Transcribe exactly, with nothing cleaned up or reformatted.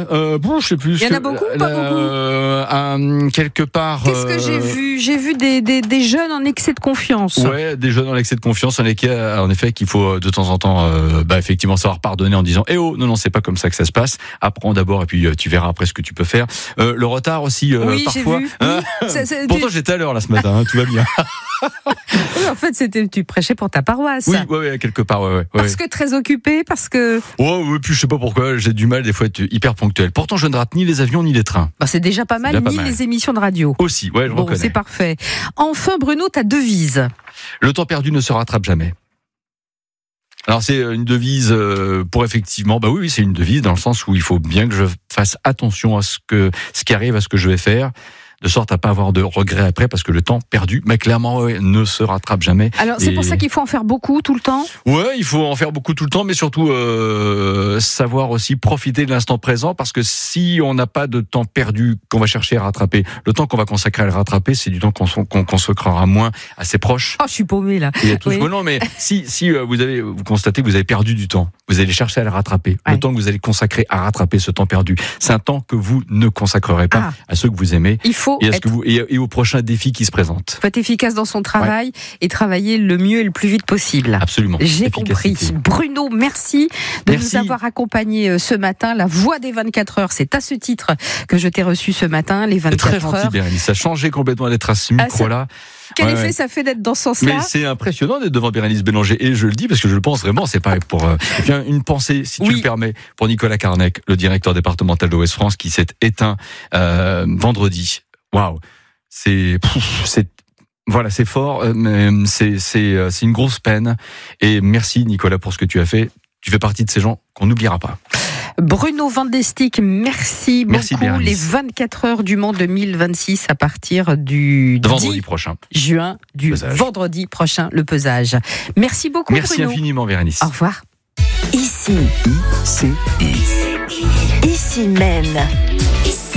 euh, bon, je sais plus. Il y en a beaucoup ou pas beaucoup euh, euh, Quelque part. Qu'est-ce que j'ai euh, vu J'ai vu des, des, des jeunes en excès de confiance. Ouais, des jeunes en excès de confiance, en effet, en effet qu'il faut de temps en temps, euh, bah, effectivement, savoir pardonner en disant, eh oh, non, non, c'est pas comme ça que ça se passe. Apprends d'abord et puis euh, tu verras après ce que tu peux faire. Euh, le retard aussi, euh, oui, parfois. j'ai vu. Hein Oui, c'est, c'est, Pourtant, tu... j'étais à l'heure là ce matin, hein, tout va bien. Oui, en fait, c'était tu prêchais pour ta paroisse. Oui, ouais, ouais, quelque part, ouais, ouais. Parce ouais. que très occupé, parce que. Oh, ouais, puis je sais pas pourquoi, j'ai du mal des fois à être hyper ponctuel. Pourtant, je ne rate ni les avions ni les trains. Bah, c'est déjà pas mal, déjà pas ni mal. les émissions de radio. Aussi, ouais, je Bon, reconnais. c'est parfait. Enfin, Bruno, ta devise. Le temps perdu ne se rattrape jamais. Alors c'est une devise pour effectivement, bah oui, oui, c'est une devise dans le sens où il faut bien que je fasse attention à ce que ce qui arrive, à ce que je vais faire, de sorte à pas avoir de regrets après, parce que le temps perdu, mais clairement, ouais, ne se rattrape jamais. Alors c'est Et... pour ça qu'il faut en faire beaucoup tout le temps. Ouais, il faut en faire beaucoup tout le temps, mais surtout euh, savoir aussi profiter de l'instant présent, parce que si on n'a pas de temps perdu qu'on va chercher à rattraper, le temps qu'on va consacrer à le rattraper, c'est du temps qu'on, qu'on consacrera moins à ses proches. Oh, je suis paumée là. Et à tous. Oui. Non, mais si si vous avez vous constatez que vous avez perdu du temps, vous allez chercher à le rattraper. Ouais. Le temps que vous allez consacrer à rattraper ce temps perdu, c'est un temps que vous ne consacrerez pas Ah. à ceux que vous aimez. Il faut Et, à ce être, que vous, et, et aux prochains défis qui se présentent. faut être efficace dans son travail et travailler le mieux et le plus vite possible. Absolument. J'ai Efficacité. compris. Bruno, merci de Merci. nous avoir accompagnés ce matin. La voix des vingt-quatre heures, c'est à ce titre que je t'ai reçu ce matin, les C'est très vingt-quatre gentil, heures. Bérénice. Ça a changé complètement d'être à ce micro-là. Quel Ouais, effet ouais. ça fait d'être dans ce sens-là? Mais c'est impressionnant d'être devant Bérénice Bélanger. Et je le dis parce que je le pense vraiment, c'est pareil pour... Euh, et puis une pensée, si tu Oui. le permets, pour Nicolas Carnec, le directeur départemental de Ouest-France, qui s'est éteint euh, vendredi. Waouh, c'est... Pouf, c'est voilà, c'est fort, mais c'est, c'est, c'est une grosse peine. Et merci Nicolas pour ce que tu as fait. Tu fais partie de ces gens qu'on n'oubliera pas. Bruno Van de Stick, merci, Merci, beaucoup. Bérénice. Les vingt-quatre heures du Mans deux mille vingt-six à partir du Vendredi dix prochain. juin, du Pesage. vendredi prochain, le pesage. Merci beaucoup, Merci Bruno. infiniment, Bérénice. Au revoir. Ici, I C I. ici même.